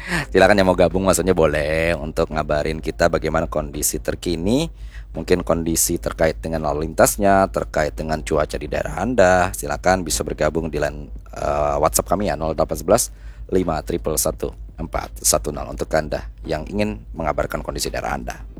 Silakan yang mau gabung maksudnya boleh untuk ngabarin kita bagaimana kondisi terkini, mungkin kondisi terkait dengan lalu lintasnya, terkait dengan cuaca di daerah Anda. Silakan bisa bergabung di line WhatsApp kami ya 0811 5 111 410 untuk Anda yang ingin mengabarkan kondisi daerah Anda.